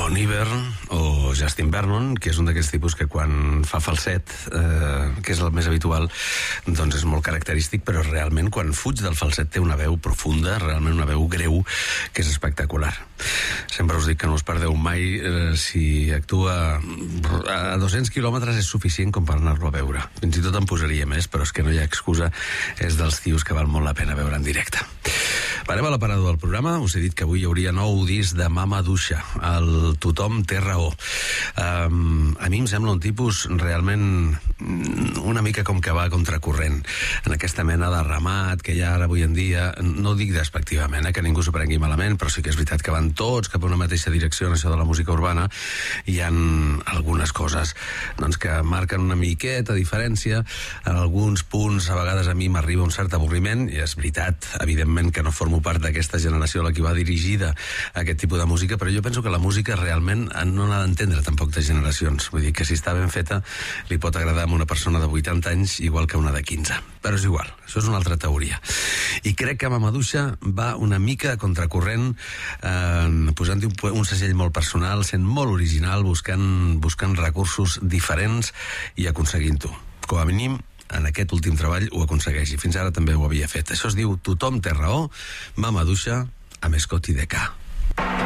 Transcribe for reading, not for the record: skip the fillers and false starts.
Bon Iver o Justin Vernon, que és un d'aquests tipus que quan fa falset, que és el més habitual, doncs és molt característic, però realment quan fuig del falset té una veu profunda, realment una veu greu, que és espectacular. Sempre us dic que no us perdeu mai, si actua a 200 quilòmetres és suficient com per anar-lo a veure. Fins i tot em posaria més, però és que no hi ha excusa, és dels tios que val molt la pena veure en directe. Parem a l'aparador del programa. Us he dit que avui hi hauria nou disc de Mama Duixa, el Tothom té raó. A mi em sembla un tipus realment una mica com que va a contracorrent en aquesta mena de ramat que hi ha ara avui en dia. No ho dic despectivament, que ningú s'ho prengui malament, però sí que és veritat que van tots cap a una mateixa direcció en això de la música urbana. Hi ha algunes coses doncs, que marquen una miqueta diferència. En alguns punts a vegades a mi m'arriba un cert avorriment, i és veritat, evidentment que no formo part d'aquesta generació a la que va dirigida aquest tipus de música, però jo penso que la música realment no n'ha d'entendre tampoc de generacions. Vull dir que si està ben feta li pot agradar a una persona de 80 anys igual que a una de 15. Però és igual, això és una altra teoria. I crec que Mama Duixa va una mica a contracorrent, posant-hi un segell molt personal, sent molt original, buscant recursos diferents i aconseguint-ho. Com a mínim, en aquest últim treball ho aconsegueixi. Fins ara també ho havia fet. Això es diu Tothom té raó, Mama Duixa, amb Scotty DK.